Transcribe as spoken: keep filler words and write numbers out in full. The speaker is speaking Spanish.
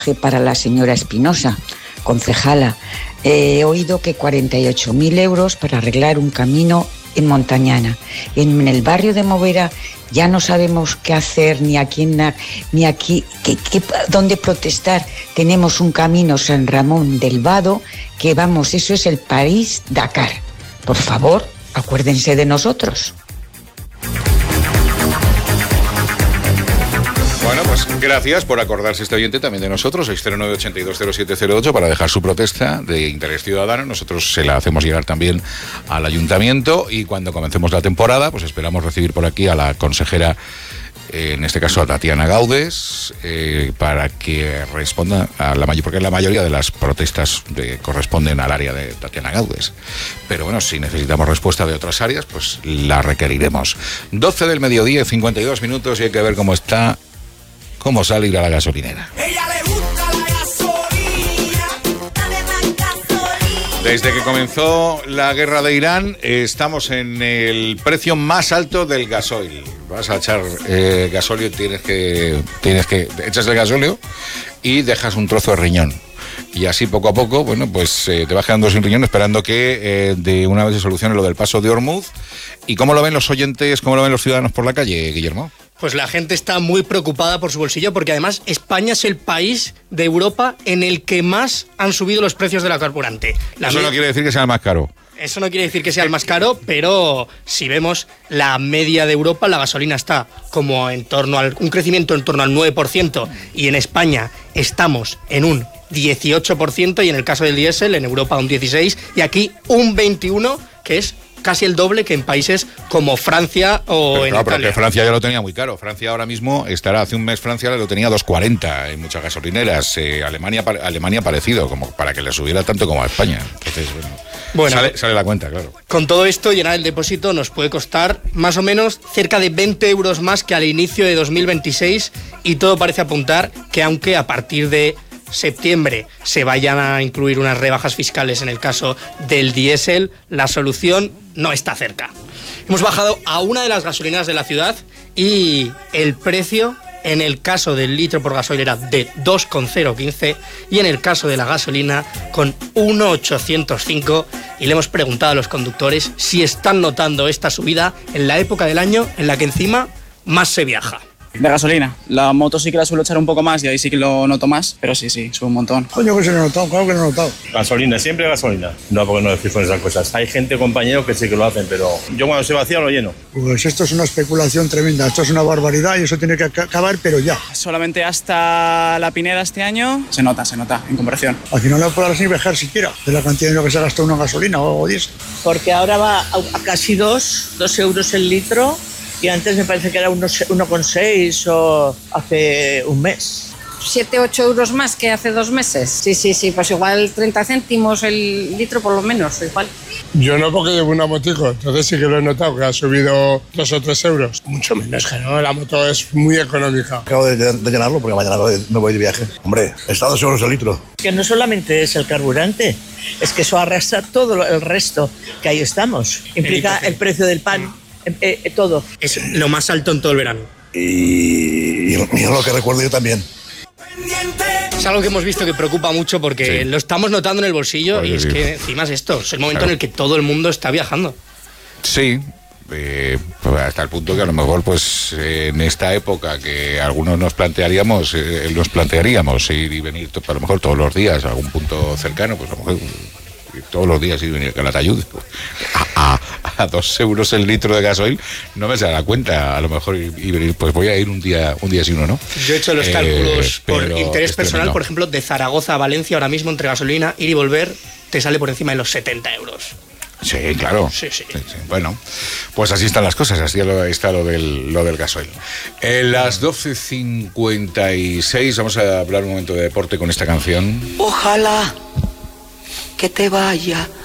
Para la señora Espinosa, concejala, he oído que cuarenta y ocho mil euros para arreglar un camino en Montañana. En el barrio de Movera ya no sabemos qué hacer, ni a quién, ni aquí, qué, qué, dónde protestar. Tenemos un camino San Ramón del Vado, que vamos, eso es el París-Dakar. Por favor, acuérdense de nosotros. Bueno, pues gracias por acordarse este oyente también de nosotros, seis cero nueve, ochenta y dos cero siete cero ocho, para dejar su protesta de interés ciudadano. Nosotros se la hacemos llegar también al ayuntamiento y cuando comencemos la temporada, pues esperamos recibir por aquí a la consejera, eh, en este caso a Tatiana Gaudes, eh, para que responda a la mayoría, porque la mayoría de las protestas de, corresponden al área de Tatiana Gaudes. Pero bueno, si necesitamos respuesta de otras áreas, pues la requeriremos. doce del mediodía, cincuenta y dos minutos, y hay que ver cómo está... ¿Cómo salir a la gasolinera? Ella le gusta la gasolina, dale más gasolina. Desde que comenzó la guerra de Irán, eh, estamos en el precio más alto del gasoil. Vas a echar eh, gasolio, tienes que, tienes que echas el gasolio y dejas un trozo de riñón. Y así poco a poco, bueno, pues eh, te vas quedando sin riñón esperando que eh, de una vez se solucione lo del paso de Hormuz. ¿Y cómo lo ven los oyentes, cómo lo ven los ciudadanos por la calle, Guillermo? Pues la gente está muy preocupada por su bolsillo porque además España es el país de Europa en el que más han subido los precios de la carburante. La Eso med- no quiere decir que sea el más caro. Eso no quiere decir que sea el más caro, pero si vemos la media de Europa, la gasolina está como en torno al un crecimiento en torno al nueve por ciento y en España estamos en un dieciocho por ciento y en el caso del diésel en Europa un dieciséis por ciento y aquí un veintiuno por ciento, que es casi el doble que en países como Francia o pero en claro, Italia. pero que Francia ya lo tenía muy caro. Francia ahora mismo estará, hace un mes Francia lo tenía a dos cuarenta en muchas gasolineras. Eh, Alemania Alemania parecido, como para que le subiera tanto como a España. Entonces, bueno, Bueno, sale, sale la cuenta, claro. Con todo esto, llenar el depósito nos puede costar más o menos cerca de veinte euros más que al inicio de dos mil veintiséis y todo parece apuntar que aunque a partir de septiembre se vayan a incluir unas rebajas fiscales en el caso del diésel, la solución no está cerca. Hemos bajado a una de las gasolineras de la ciudad y el precio en el caso del litro por gasoil era de dos coma cero quince y en el caso de la gasolina con uno coma ochocientos cinco, y le hemos preguntado a los conductores si están notando esta subida en la época del año en la que encima más se viaja. De gasolina. La moto sí que la suelo echar un poco más y ahí sí que lo noto más, pero sí, sí, sube un montón. Coño, que se lo he notado, claro que lo he notado. Gasolina, siempre gasolina. No, porque no me fijo en esas cosas. Hay gente, compañeros, que sí que lo hacen, pero yo cuando se vacía lo lleno. Pues esto es una especulación tremenda, esto es una barbaridad y eso tiene que acabar, pero ya. Solamente hasta la Pineda este año se nota, se nota, en comparación. Aquí no le podrás ni viajar siquiera de la cantidad de lo que se ha gastado una gasolina o diésel. Porque ahora va a, a casi dos, dos euros el litro. Y antes me parece que era uno coma seis o hace un mes. ¿siete, ocho euros más que hace dos meses? Sí, sí, sí, pues igual treinta céntimos el litro por lo menos, igual. Yo no, porque llevo una motico, entonces sí que lo he notado, que ha subido dos o tres euros. Mucho menos que no, la moto es muy económica. Acabo de, de llenarlo porque mañana me voy de viaje. Hombre, está a dos euros el litro. Que no solamente es el carburante, es que eso arrastra todo el resto, que ahí estamos. Implica el, el precio del pan. Eh, eh, todo. Es lo más alto en todo el verano. Y, y es lo que recuerdo yo también. Es algo que hemos visto que preocupa mucho porque sí, lo estamos notando en el bolsillo. Pues y es sí. que encima es esto, es el momento claro. en el que todo el mundo está viajando. Sí, eh, hasta el punto que a lo mejor pues eh, en esta época que algunos nos plantearíamos, eh, nos plantearíamos ir y venir a lo mejor todos los días a algún punto cercano, pues a lo mejor todos los días ir y venir a Calatayud a, a, a dos euros el litro de gasoil, no me se da cuenta, a lo mejor y, y pues voy a ir un día un día sí uno no. Yo he hecho los eh, cálculos por interés personal, tremendo. Por ejemplo, de Zaragoza a Valencia ahora mismo entre gasolina, ir y volver, te sale por encima de los setenta euros. Sí, claro. Sí, sí. sí, sí. Bueno, pues así están las cosas, así está lo del, lo del gasoil. En las doce cincuenta y seis vamos a hablar un momento de deporte con esta canción. Ojalá que te vaya